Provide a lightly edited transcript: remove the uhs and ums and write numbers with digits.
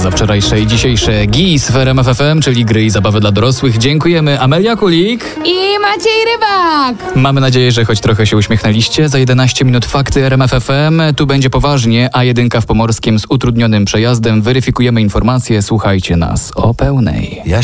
za wczorajsze i dzisiejsze GIS w RMF FM, czyli gry i zabawy dla dorosłych. Dziękujemy. Amelia Kulik i Maciej Rybak. Mamy nadzieję, że choć trochę się uśmiechnęliście. Za 11 minut fakty RMF FM. Tu będzie poważnie, a jedynka w Pomorskiem z utrudnionym przejazdem. Weryfikujemy informacje. Słuchajcie nas o pełnej.